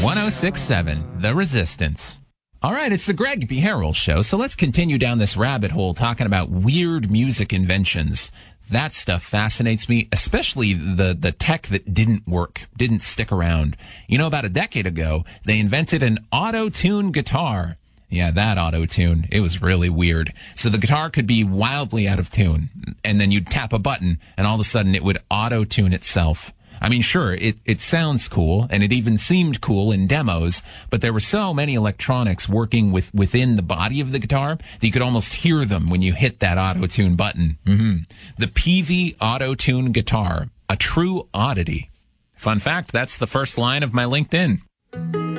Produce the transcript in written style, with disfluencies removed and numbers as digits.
106.7 The Resistance. All right, it's the Greg B. Harrell Show, so let's continue down this rabbit hole talking about weird music inventions. That stuff fascinates me, especially the tech that didn't work, didn't stick around. You know, about a decade ago, they invented an auto-tune guitar. Yeah, that auto-tune. It was really weird. So the guitar could be wildly out of tune, and then you'd tap a button, and all of a sudden it would auto-tune itself. I mean, sure, it sounds cool, and it even seemed cool in demos, but there were so many electronics working within the body of the guitar that you could almost hear them when you hit that auto-tune button. The Peavey auto-tune guitar, a true oddity. Fun fact, that's the first line of my LinkedIn.